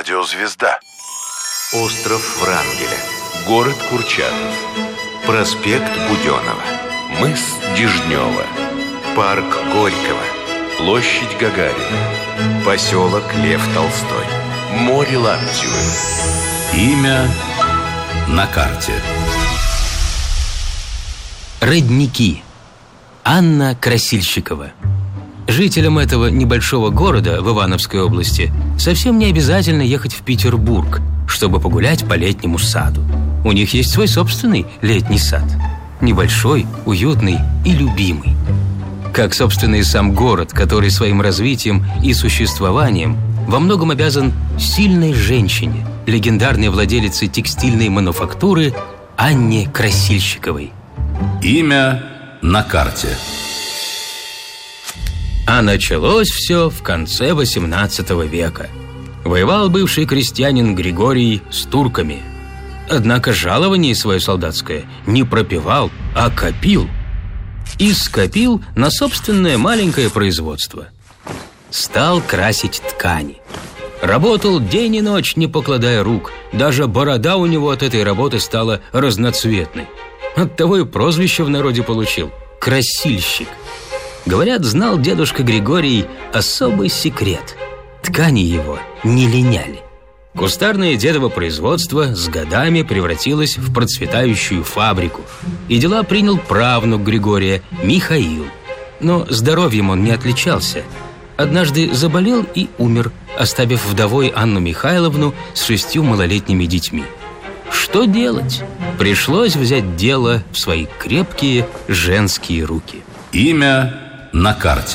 Радиозвезда. Остров Врангеля. Город Курчатов. Проспект Буденова. Мыс Дежнева. Парк Горького. Площадь Гагарина. Поселок Лев Толстой. Море Лаптевы. Имя на карте. Родники. Анна Красильщикова. Жителям этого небольшого города в Ивановской области совсем не обязательно ехать в Петербург, чтобы погулять по летнему саду. У них есть свой собственный летний сад. Небольшой, уютный и любимый. Как, собственно, и сам город, который своим развитием и существованием во многом обязан сильной женщине, легендарной владелице текстильной мануфактуры Анне Красильщиковой. Имя на карте. А началось все в конце XVIII века. Воевал бывший крестьянин Григорий с турками. Однако жалование свое солдатское не пропивал, а копил. И скопил на собственное маленькое производство. Стал красить ткани. Работал день и ночь, не покладая рук. Даже борода у него от этой работы стала разноцветной. Оттого и прозвище в народе получил – красильщик. Говорят, знал дедушка Григорий особый секрет. Ткани его не линяли. Кустарное дедово производство с годами превратилось в процветающую фабрику. И дела принял правнук Григория, Михаил. Но здоровьем он не отличался. Однажды заболел и умер, оставив вдовой Анну Михайловну с 6 малолетними детьми. Что делать? Пришлось взять дело в свои крепкие женские руки. Имя на карте.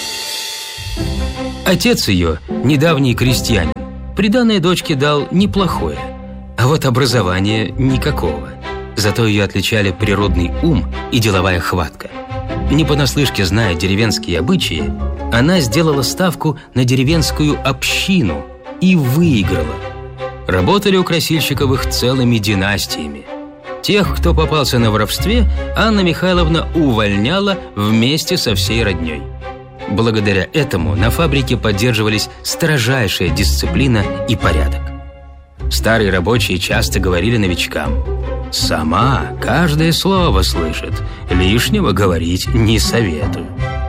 Отец ее, недавний крестьянин, приданое дочке дал неплохое, а вот образования никакого. Зато ее отличали природный ум и деловая хватка. Не понаслышке зная деревенские обычаи, она сделала ставку на деревенскую общину и выиграла. Работали у Красильщиковых целыми династиями. Тех, кто попался на воровстве, Анна Михайловна увольняла вместе со всей родней. Благодаря этому на фабрике поддерживались строжайшая дисциплина и порядок. Старые рабочие часто говорили новичкам: «Сама каждое слово слышит, лишнего говорить не советую».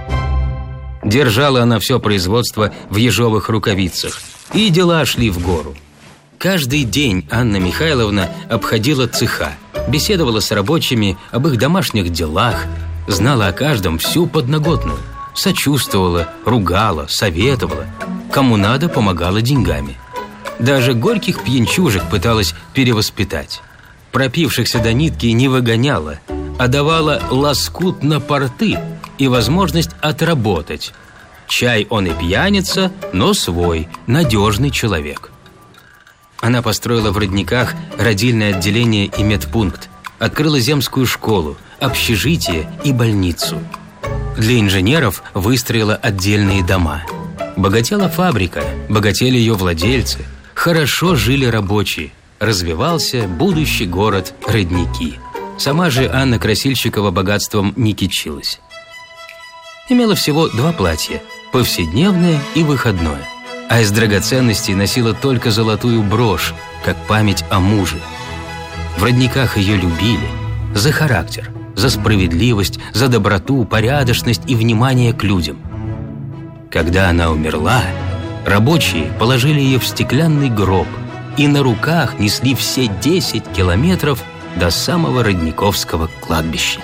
Держала она все производство в ежовых рукавицах, и дела шли в гору. Каждый день Анна Михайловна обходила цеха, беседовала с рабочими об их домашних делах, знала о каждом всю подноготную, сочувствовала, ругала, советовала, кому надо, помогала деньгами. Даже горьких пьянчужек пыталась перевоспитать. Пропившихся до нитки не выгоняла, а давала лоскут на порты и возможность отработать. Чай он и пьяница, но свой, надежный человек. Она построила в Родниках родильное отделение и медпункт, открыла земскую школу, общежитие и больницу. Для инженеров выстроила отдельные дома. Богатела фабрика, богатели ее владельцы, хорошо жили рабочие, развивался будущий город Родники. Сама же Анна Красильщикова богатством не кичилась. Имела всего 2 платья – повседневное и выходное. А из драгоценностей носила только золотую брошь, как память о муже. В Родниках ее любили за характер, за справедливость, за доброту, порядочность и внимание к людям. Когда она умерла, рабочие положили ее в стеклянный гроб и на руках несли все 10 километров до самого Родниковского кладбища.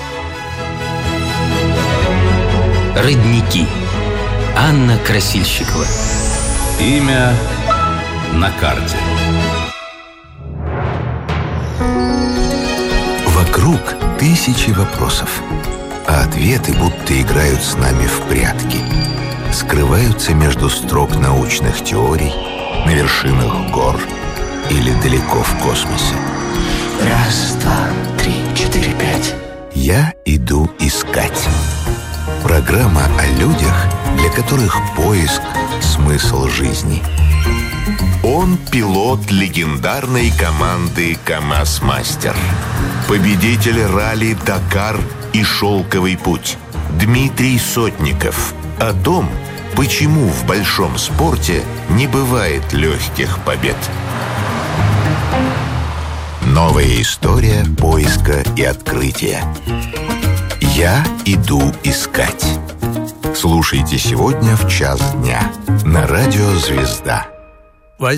Родники. Анна Красильщикова. Имя на карте. Вокруг тысячи вопросов, а ответы будто играют с нами в прятки. Скрываются между строк научных теорий, на вершинах гор или далеко в космосе. 1, 2, 3, 4, 5. Я иду искать. Программа о людях, для которых поиск – смысл жизни. Он пилот легендарной команды КамАЗ-Мастер. Победитель ралли «Дакар» и «Шелковый путь» Дмитрий Сотников. О том, Почему в большом спорте не бывает легких побед? Новая история поиска и открытия. Я иду искать. Слушайте сегодня в 1:00 дня на радио «Звезда».